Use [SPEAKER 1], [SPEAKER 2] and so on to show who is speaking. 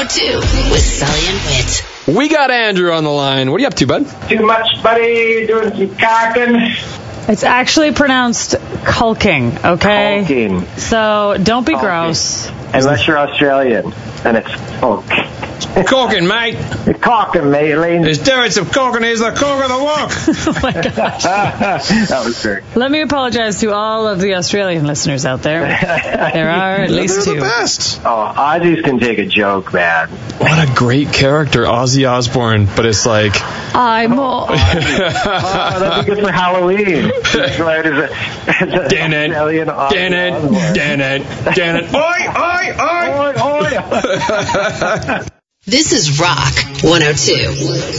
[SPEAKER 1] 102 with Sully and Whit.
[SPEAKER 2] We got Andrew on the line. What are you up to, bud?
[SPEAKER 3] Too much, buddy. Doing some cocking.
[SPEAKER 4] It's actually pronounced culking, okay?
[SPEAKER 3] Culking.
[SPEAKER 4] So don't be gross.
[SPEAKER 3] Unless you're Australian, and it's culk.
[SPEAKER 2] Corking, mate.
[SPEAKER 3] You're cocking, mate.
[SPEAKER 2] He's doing some corking. He's the cork of the walk.
[SPEAKER 4] Oh, my gosh.
[SPEAKER 3] That was great.
[SPEAKER 4] Let me apologize to all of the Australian listeners out there. There are at least
[SPEAKER 2] They're
[SPEAKER 4] two.
[SPEAKER 2] the best.
[SPEAKER 3] Oh, Aussies can take a joke, man.
[SPEAKER 2] What a great character, Ozzy Osbourne. But it's like...
[SPEAKER 4] I'm all...
[SPEAKER 3] that'd be good for Halloween.
[SPEAKER 2] Dan it. Oi.
[SPEAKER 1] This is Rock 102.